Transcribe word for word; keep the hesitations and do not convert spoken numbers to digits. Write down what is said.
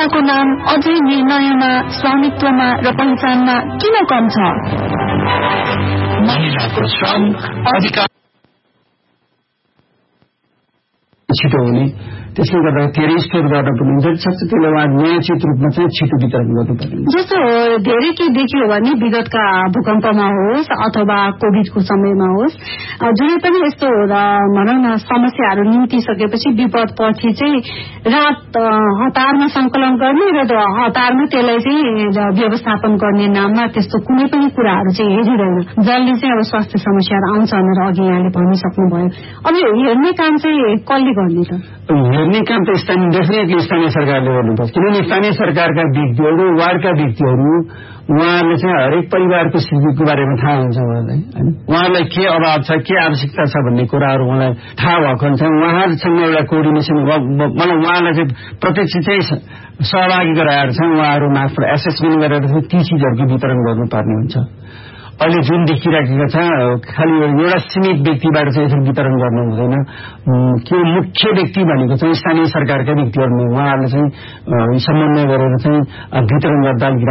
महिलाको नाम अझै निर्णयमा, स्वामित्वमा र पहिचानमा किन कम छ? महिलाको श्रम अधिकार छिटो हुने, त्यसले गर्दा धेरै स्टोर गर्न पर्ने हुन्छ। साँच्चै त्यसले उहाँ न्यायोचित रूपमा चाहिँ छिटो वितरण गर्नुपर्ने। जस्तो धेरै के देखियो भने विगतका भूकम्पमा होस् अथवा कोभिडको समयमा होस्, जुनै पनि यस्तो भनौँ न समस्याहरू निम्तिसकेपछि विपद पछि चाहिँ रात हतारमा संकलन गर्ने र हतारमा त्यसलाई चाहिँ व्यवस्थापन गर्ने नाममा त्यस्तो कुनै पनि कुराहरू चाहिँ हेरिँदैन, जसले चाहिँ अब स्वास्थ्य समस्याहरू आउँछ भनेर अघि यहाँले भनिसक्नुभयो। अब हेर्ने काम चाहिँ कसले गर्ने त? हेर्ने काम त स्थानीय डेफिनेटली स्थानीय सरकारले गर्नुपर्छ, किनभने स्थानीय सरकारका व्यक्तिहरू, वार्डका व्यक्तिहरू, उहाँहरूले चाहिँ हरेक परिवारको स्थितिको बारेमा थाहा हुन्छ उहाँलाई, होइन? उहाँलाई के अभाव छ, के आवश्यकता छ भन्ने कुराहरू उहाँलाई थाहा भएको हुन्छ। उहाँहरूसँग एउटा कोअर्डिनेसन, मलाई उहाँलाई चाहिँ प्रत्यक्ष चाहिँ सहभागी गराएर चाहिँ उहाँहरू मार्फत एसेसमेन्ट गरेर ती चिजहरूको वितरण गर्नुपर्ने हुन्छ। अहिले जुन देखिराखेको छ खालि एउटा सीमित व्यक्तिबाट चाहिँ यसरी वितरण गर्नु हुँदैन। त्यो मुख्य व्यक्ति भनेको चाहिँ स्थानीय सरकारका व्यक्तिहरू, उहाँहरूले चाहिँ समन्वय गरेर चाहिँ वितरण गर्दा